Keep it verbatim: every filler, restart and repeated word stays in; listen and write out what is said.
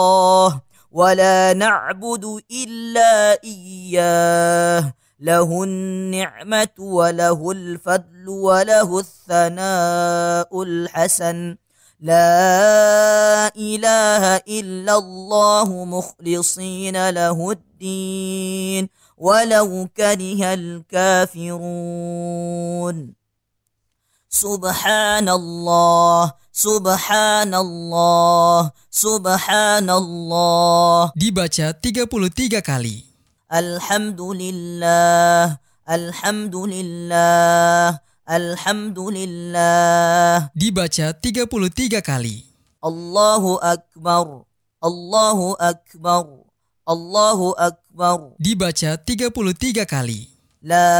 ولا نعبد إلا إياه له النعمة وله الفضل وله الثناء الحسن لا إله إلا الله مخلصين له الدين ولو كره الكافرون سبحان الله سبحان الله سبحان الله. Dibaca tiga puluh tiga kali. Alhamdulillah Alhamdulillah Alhamdulillah. Dibaca tiga puluh tiga kali. Allahu Akbar Allahu Akbar Allahu Akbar. Dibaca tiga puluh tiga kali. La